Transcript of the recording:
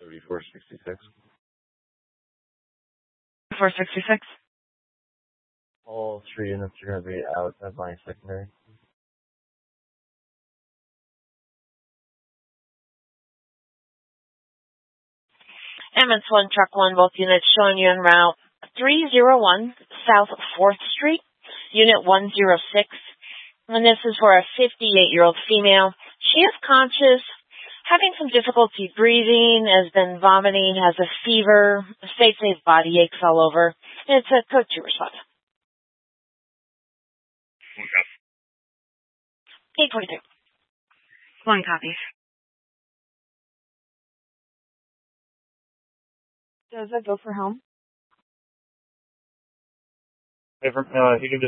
3466. 466. All 3 units are going to be out of my secondary. Emmons 1, Truck 1, both units showing you en route 301 South 4th Street, Unit 106. And this is for a 58-year-old female. She is conscious, having some difficulty breathing, has been vomiting, has a fever, states has body aches all over. It's a code 2 response. 822. 1 copy. Does that go for home? Hey, you can just